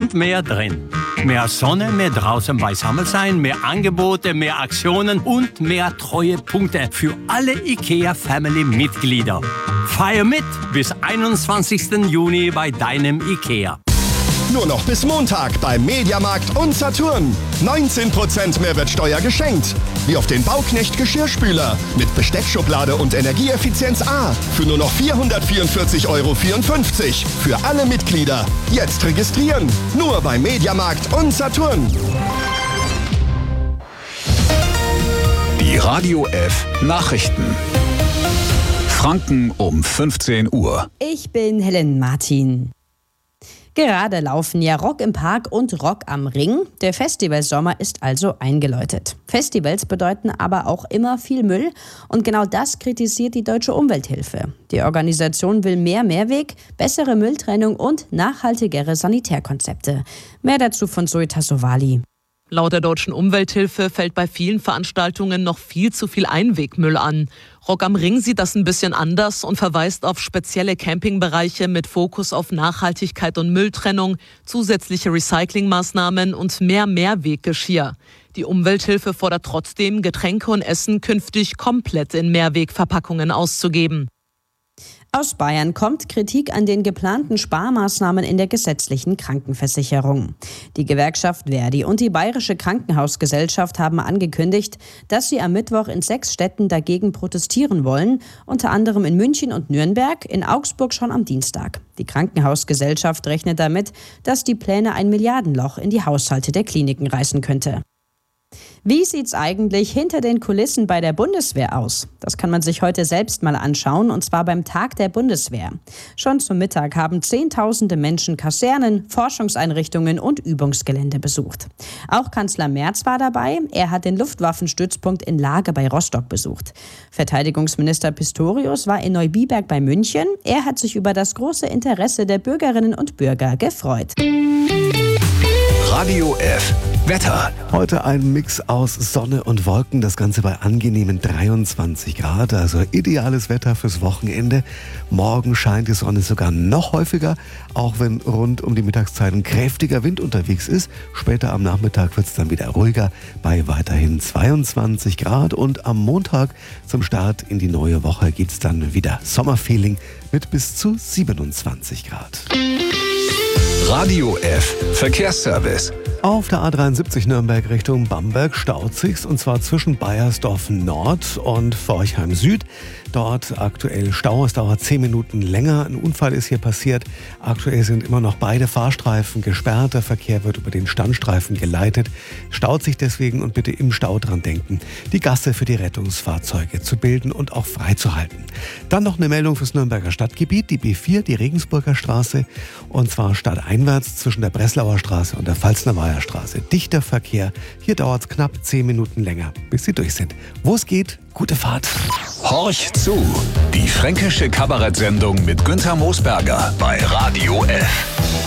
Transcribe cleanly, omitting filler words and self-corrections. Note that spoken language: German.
und mehr drin. Mehr Sonne, mehr draußen beisammen sein, mehr Angebote, mehr Aktionen und mehr Treuepunkte für alle IKEA-Family-Mitglieder. Feier mit bis 21. Juni bei deinem IKEA. Nur noch bis Montag beim Mediamarkt und Saturn. 19% Mehrwertsteuer geschenkt. Wie auf den Bauknecht Geschirrspüler mit Besteckschublade und Energieeffizienz A für nur noch 444,54 € für alle Mitglieder. Jetzt registrieren. Nur beim Mediamarkt und Saturn. Die Radio F Nachrichten. Franken um 15 Uhr. Ich bin Helen Martin. Gerade laufen ja Rock im Park und Rock am Ring. Der Festivalsommer ist also eingeläutet. Festivals bedeuten aber auch immer viel Müll. Und genau das kritisiert die Deutsche Umwelthilfe. Die Organisation will mehr Mehrweg, bessere Mülltrennung und nachhaltigere Sanitärkonzepte. Mehr dazu von Zoe Tassovali. Laut der Deutschen Umwelthilfe fällt bei vielen Veranstaltungen noch viel zu viel Einwegmüll an. Rock am Ring sieht das ein bisschen anders und verweist auf spezielle Campingbereiche mit Fokus auf Nachhaltigkeit und Mülltrennung, zusätzliche Recyclingmaßnahmen und mehr Mehrweggeschirr. Die Umwelthilfe fordert trotzdem, Getränke und Essen künftig komplett in Mehrwegverpackungen auszugeben. Aus Bayern kommt Kritik an den geplanten Sparmaßnahmen in der gesetzlichen Krankenversicherung. Die Gewerkschaft Verdi und die Bayerische Krankenhausgesellschaft haben angekündigt, dass sie am Mittwoch in 6 Städten dagegen protestieren wollen, unter anderem in München und Nürnberg, in Augsburg schon am Dienstag. Die Krankenhausgesellschaft rechnet damit, dass die Pläne ein Milliardenloch in die Haushalte der Kliniken reißen könnte. Wie sieht's eigentlich hinter den Kulissen bei der Bundeswehr aus? Das kann man sich heute selbst mal anschauen, und zwar beim Tag der Bundeswehr. Schon zum Mittag haben Zehntausende Menschen Kasernen, Forschungseinrichtungen und Übungsgelände besucht. Auch Kanzler Merz war dabei. Er hat den Luftwaffenstützpunkt in Lage bei Rostock besucht. Verteidigungsminister Pistorius war in Neubiberg bei München. Er hat sich über das große Interesse der Bürgerinnen und Bürger gefreut. Radio F Wetter. Heute ein Mix aus Sonne und Wolken, das Ganze bei angenehmen 23 Grad, also ideales Wetter fürs Wochenende. Morgen scheint die Sonne sogar noch häufiger, auch wenn rund um die Mittagszeit ein kräftiger Wind unterwegs ist. Später am Nachmittag wird es dann wieder ruhiger bei weiterhin 22 Grad und am Montag zum Start in die neue Woche geht es dann wieder Sommerfeeling mit bis zu 27 Grad. Radio F Verkehrsservice. Auf der A73 Nürnberg Richtung Bamberg staut sich's, und zwar zwischen Baiersdorf Nord und Forchheim Süd. Dort aktuell Stau, es dauert 10 Minuten länger. Ein Unfall ist hier passiert. Aktuell sind immer noch beide Fahrstreifen gesperrt. Der Verkehr wird über den Standstreifen geleitet. Staut sich deswegen, und bitte im Stau dran denken, die Gasse für die Rettungsfahrzeuge zu bilden und auch freizuhalten. Dann noch eine Meldung fürs Nürnberger Stadtgebiet, die B4, die Regensburger Straße, und zwar stadteinwärts zwischen der Breslauer Straße und der Pfalzner Straße. Dichter Verkehr. Hier dauert es knapp 10 Minuten länger, bis Sie durch sind. Wo es geht, gute Fahrt. Horch zu. Die fränkische Kabarettsendung mit Günther Moosberger bei Radio F.